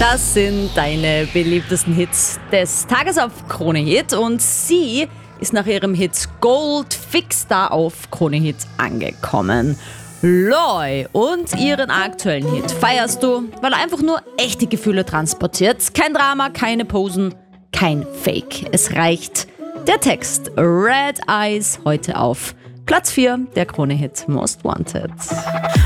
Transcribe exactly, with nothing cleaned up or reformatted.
Das sind deine beliebtesten Hits des Tages auf Krone Hit und sie ist nach ihrem Hit Gold fix da auf Krone Hit angekommen. Loy und ihren aktuellen Hit feierst du, weil er einfach nur echte Gefühle transportiert. Kein Drama, keine Posen, kein Fake. Es reicht der Text. Red Eyes heute auf Platz vier der Krone Hit Most Wanted.